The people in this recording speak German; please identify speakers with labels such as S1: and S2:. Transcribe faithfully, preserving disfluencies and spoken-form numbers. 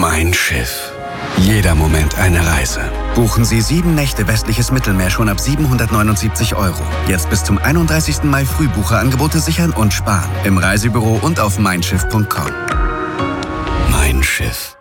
S1: Mein Schiff. Jeder Moment eine Reise. Buchen Sie sieben Nächte westliches Mittelmeer schon ab siebenhundertneunundsiebzig Euro. Jetzt bis zum einunddreißigsten Mai Frühbucherangebote sichern und sparen. Im Reisebüro und auf mein Schiff punkt com. Mein Schiff.